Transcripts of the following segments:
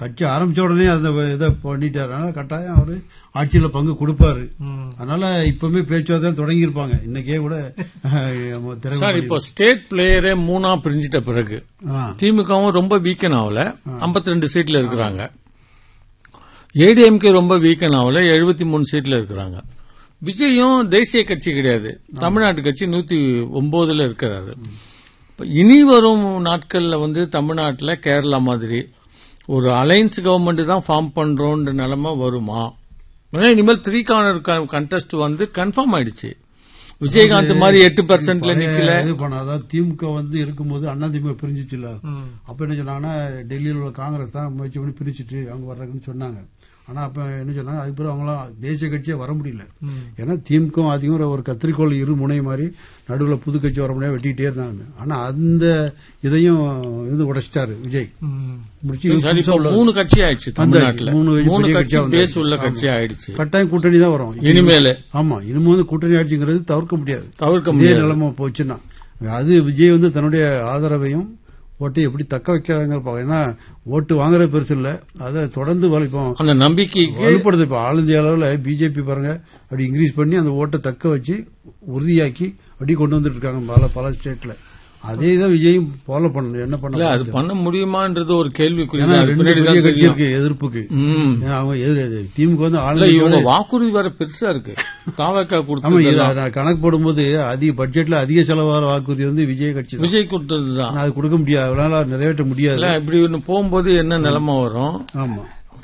கட்சி ஆரம்பிச்ச உடனே அந்த இதை பண்ணிட்டாரு. அதனால கட்டாயம் அவரு ஆட்சியில பங்கு கொடுப்பாரு. அதனால இப்பவுமே பேச்சுவார்த்தை தொடங்கி இருப்பாங்க. இன்னைக்கே கூட இப்போ ஸ்டேட் பிளேயரே 3 பிரிஞ்சிட்ட பிறகு திமுகவும் ரொம்ப வீக்கன் ஆகல, 52 சீட்ல இருக்கிறாங்க. ஏடிஎம்கே ரொம்ப வீக்கன் ஆகல, 73 சீட்ல இருக்கிறாங்க. விஜயும் தேசிய கட்சி கிடையாது, தமிழ்நாட்டு கட்சி 109 இருக்கிறாரு. இனி வரும் நாட்கள்ல தமிழ்நாட்டில் கேரளா மாதிரி ஒரு அலையன்ஸ் கவர்மெண்ட் தான் ஃபார்ம் பண்றோம்ன்ற நிலைமை வருமா? இனிமேல் 3 கார்னர் கண்டெஸ்ட் கன்ஃபார்ம் ஆயிடுச்சு. விஜயகாந்த் மாதிரி 8% நிக்கல. திமுக இருக்கும்போது அண்ணா திமுக பிரிஞ்சிச்சுல, அப்ப என்ன சொன்னாங்கன்னா டெல்லியில் உள்ள காங்கிரஸ் தான் முயற்சி பண்ணி பிரிச்சுட்டு அவங்க வர்றதுன்னு சொன்னாங்க. ஆனா அப்ப என்ன சொன்னாங்க, அதுக்கப்புறம் அவங்களாம் தேசிய கட்சியே வர முடியல. ஏன்னா திமுக அதிகம் ஒரு கத்திரிக்கோள் இரு முனை மாதிரி நடுவில் புது கட்சி வர முடியாது வெட்டிக்கிட்டே இருந்தாங்க. ஆனா அந்த இதையும் உடைச்சிட்டாரு விஜய். முடிச்சு 3 கட்சி ஆயிடுச்சு தமிழ்நாட்டில், 3 கட்சி பேஸ் உள்ள கட்சி ஆயிடுச்சு. கட்டாயம் கூட்டணி தான் வரும் இனிமேல. ஆமா, இனிமே கூட்டணி ஆட்சிங்கிறது தவிர்க்க முடியாது. நிலைமை போச்சுன்னா அது விஜய் தன்னுடைய ஆதரவையும் ஓட்டு எப்படி தக்க வைக்கிறாங்க. ஏன்னா ஓட்டு வாங்குறது பெருசு இல்ல, அதை தொடர்ந்து அந்த நம்பிக்கை வலுப்படுது. இப்ப ஆல் இந்தியா அளவில் பிஜேபி பாருங்க அப்படி இன்க்ரீஸ் பண்ணி அந்த ஓட்டை தக்க வச்சு உறுதியாக்கி அப்படி கொண்டு வந்துட்டு இருக்காங்க பல ஸ்டேட்ல. அதே தான் விஜயும் ஃபாலோ பண்ணணும். என்ன பண்ணல, அது பண்ண முடியுமான்றது ஒரு கேள்விக்குறி கட்சி இருக்கு எதிர்ப்புக்கு. அவங்க திமுக இவங்க வாக்குறுதி வேற பெருசா இருக்கு. தாவக்கா கொடுத்து கணக்கு போடும்போது அதிக பட்ஜெட்ல அதிக செலவாகிற வாக்குறுதி விஜய் கட்சி விஜய் கொடுத்ததுதான். அது கொடுக்க முடியாது, அவரால் நிறைவேற்ற முடியாது. இப்படி போகும்போது என்ன நிலைமை வரும்? ஆமா,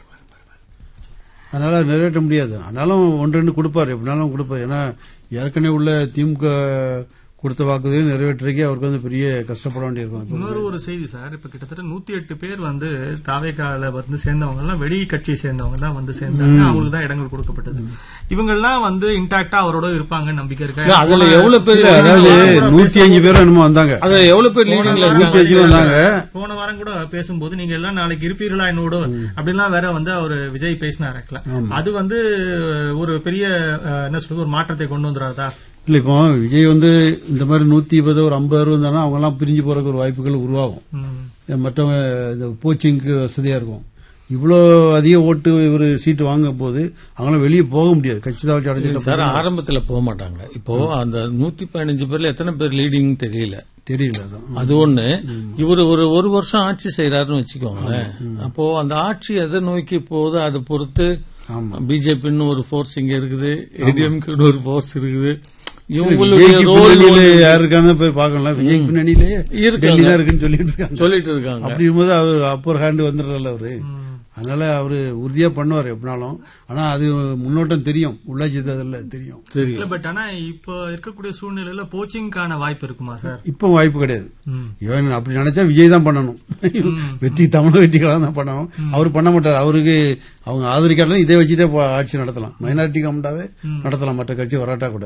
அதனால நிறைவேற்ற முடியாது. அதனாலும் 1-2 கொடுப்பாரு, எப்படினாலும் கொடுப்பாரு. ஏன்னா ஏற்கனவே உள்ள திமுக கொடுத்த வாக்குறுதியை நிறைவேற்றுறதுக்கே அவருக்கு பெரிய கஷ்டப்பட வேண்டியிருக்கும். இன்னொரு ஒரு செய்தி சார், இப்ப கிட்டத்தட்ட 108 பேர் தாவேகால சேர்ந்தவங்க எல்லாம் வெளி கட்சியை சேர்ந்தவங்க தான் சேர்ந்தாங்க. அவங்களுக்கு தான் இடங்கள் கொடுக்கப்பட்டது. இவங்க எல்லாம் இன்டாக்டா அவரோட இருப்பாங்க நம்பிக்கை இருக்கு. அதுல எவ்வளவு பேர், அதாவது 105 பேர் என்னமோ வந்தாங்க. அதுல எவ்வளவு பேர் வந்தாங்க. போன வாரம் கூட பேசும்போது நீங்க எல்லாம் நாளைக்கு இருப்பீர்களா என்னோட அப்படின்லாம் வேற அவர் விஜய் பேசினாரு. அது ஒரு பெரிய என்ன சொல்றது, ஒரு மாற்றத்தை கொண்டு வந்துடாதா? இல்ல, இப்போ விஜய் இந்த மாதிரி 120 ஒரு 50 இருந்தானா அவங்க எல்லாம் பிரிஞ்சு போறதுக்கு ஒரு வாய்ப்புகள் உருவாகும். மற்றவங்க இந்த போச்சிங்க்கு வசதியா இருக்கும். இவ்வளவு அதிக ஓட்டு ஒரு சீட்டு வாங்க போது அவங்களாம் வெளியே போக முடியாது. கட்சி தான் அடைஞ்சிட்டு சார் ஆரம்பத்தில் போக மாட்டாங்க. இப்போ அந்த 115 பேர்ல எத்தனை பேர் லீடிங் தெரியல. அது ஒண்ணு. இவரு ஒரு வருஷம் ஆட்சி செய்யறாருன்னு வச்சுக்கோங்க. அப்போ அந்த ஆட்சி எதை நோக்கி போகுது அதை பொறுத்து பிஜேபின்னு ஒரு போர்ஸ் இங்க இருக்குது, ஏடிஎம்கே ஒரு போர்ஸ் இருக்குது. இவங்களுடைய ரோல் யாருக்கான போய் பார்க்கலாம். விஜய் பின்னணியிலேயே இருக்குன்னு சொல்லிட்டு இருக்காங்க. அப்படி இருக்கும்போது அவர் அப்பர் ஹேண்ட் வந்துடுறல அவரு. அதனால அவரு உறுதியா பண்ணுவாரு எப்படினாலும். ஆனா அது முன்னோட்டம் தெரியும், உள்ளாட்சி தேர்தலில் தெரியும். பட் ஆனா இப்ப இருக்கக்கூடிய சூழ்நிலையில போச்சிங்கான வாய்ப்பு இருக்குமா சார்? இப்ப வாய்ப்பு கிடையாது. இவன் அப்படி நினைச்சா விஜய் தான் பண்ணணும். வெற்றி தமிழக வெற்றிகளா தான் பண்ணணும். அவரு பண்ண மாட்டார். அவருக்கு அவங்க ஆதரிக்காட்டாலும் இதை வச்சுட்டே ஆட்சி நடத்தலாம். மைனாரிட்டி கவர்மெண்டாவே நடத்தலாம், மற்ற கட்சி வராட்டா கூட.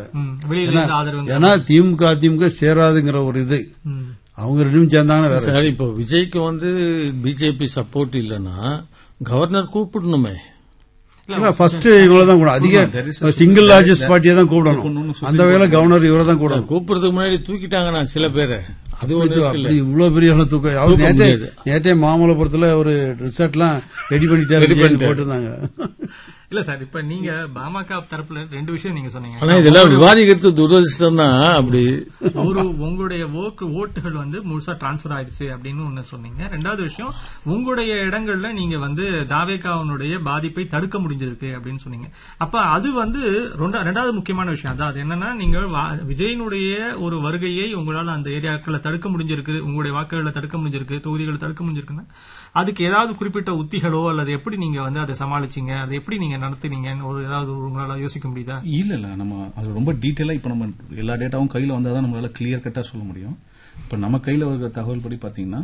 ஏன்னா திமுக சேராதுங்கிற ஒரு இது அவங்க 2 சேர்ந்தாங்கன்னா வேற. சரி, இப்போ விஜய்க்கு பிஜேபி சப்போர்ட் இல்லைன்னா கவர்னர் கூப்பிடணுமே. ஃபர்ஸ்ட் இவ்வளவுதான் கூட அதிக சிங்கிள் லார்ஜஸ்ட் பார்ட்டியை தான் கூப்பிடணும். அந்த வகையில கவர்னர் இவரை தான் கூப்பிடணும். கூப்பிடுறதுக்கு முன்னாடி தூக்கிட்டாங்கன்னா சில பேர். அது இவ்வளவு பெரிய தூக்கம். அவர் நேற்றே மாமல்லபுரத்துல ஒரு ரிசார்ட் எல்லாம் ரெடி பண்ணிட்டாரு போட்டுருந்தாங்க. இல்ல சார், இப்ப நீங்க பாமக தரப்புல 2 விஷயம் நீங்க சொன்னீங்க. ஆனா இதெல்லாம் விவாதிக்கிறது துரதிர்ஷ்டம் தான். அப்படி உங்களுடைய ஓட்டுகள் முழுசா டிரான்ஸ்பர் ஆயிடுச்சு அப்படின்னு ஒண்ணு சொன்னீங்க. 2வது விஷயம், உங்களுடைய இடங்கள்ல நீங்க தாவேகாவுடைய பாதிப்பை தடுக்க முடிஞ்சிருக்கு அப்படின்னு சொன்னீங்க. அப்ப அது 2வது முக்கியமான விஷயம். அதாவது என்னன்னா, நீங்க விஜயனுடைய ஒரு வருகையை உங்களால அந்த ஏரியாக்களை தடுக்க முடிஞ்சிருக்கு, உங்களுடைய வாக்குகளை தடுக்க முடிஞ்சிருக்கு, தொகுதிகளை தடுக்க முடிஞ்சிருக்குன்னா அதுக்கு ஏதாவது குறிப்பிட்ட உத்திகளோ அல்லது எப்படி நீங்க அதை சமாளிச்சீங்க, அதை எப்படி நீங்க நடத்துனீங்கன்னு ஏதாவது உங்களால யோசிக்க முடியுதா? இல்ல நம்ம அது ரொம்ப டீட்டெயிலா இப்ப நம்ம எல்லா டேட்டாவும் கையில வந்தாதான் நம்மளால கிளியர் கட்டா சொல்ல முடியும். இப்ப நம்ம கையில இருக்கிற தகவல் படி பாத்தீங்கன்னா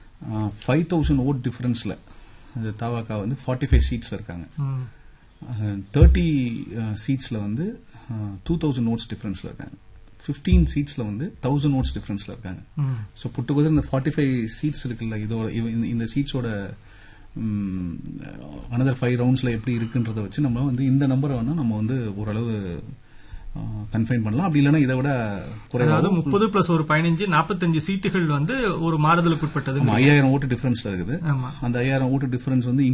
5000 ஓட் டிஃபரன்ஸ்ல தாவாக்கா 45 சீட்ஸ்ல இருக்காங்க. 30 சீட்ஸ்ல 2000 ஓட்ஸ் டிஃபரன்ஸ்ல இருக்காங்க. 15 சீட்ஸ்ல 1000 ஓட்ஸ் டிஃபரன்ஸ்ல இருக்காங்க. சோ புட்டுகோதர் இந்த 45 சீட்ஸ் இருக்குல்ல, இதோட இந்த சீட்ஸோட another 5 ரவுண்ட்ஸ்ல எப்படி இருக்குன்றத வச்சு நம்ம இந்த நம்பரை நம்ம ஓரளவு கன்ஃபைன் பண்ணலாம். அப்படி இல்லைன்னா இதை விட குறைவாக 30 பிளஸ் ஒரு 15 45 சீட்டுகள் ஒரு மாறுதலுக்கு உட்பட்டது. 5000 ஓட்டு டிஃபரன்ஸ்ல இருக்குது. அந்த 5000 ஓட்டு டிஃபரன்ஸ்